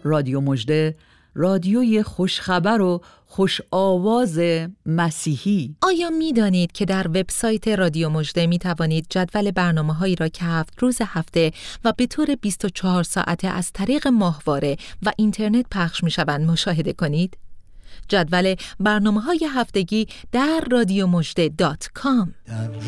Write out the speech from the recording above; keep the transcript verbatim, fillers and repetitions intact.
رادیو مژده، رادیوی خوشخبر و خوش آواز مسیحی. آیا می دانید که در وبسایت رادیو مژده می توانید جدول برنامه‌هایی را که هفت روز هفته و به طور بیست و چهار ساعته از طریق ماهواره و اینترنت پخش می شوند مشاهده کنید؟ جدول برنامه‌های هفتگی در رادیو مژده دات کام.